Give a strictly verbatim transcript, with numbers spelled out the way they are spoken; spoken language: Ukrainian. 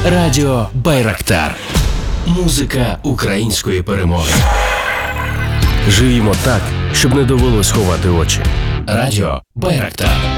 Радіо Байрактар. Музика української перемоги. Живімо так, щоб не довелось ховати очі. Радіо Байрактар.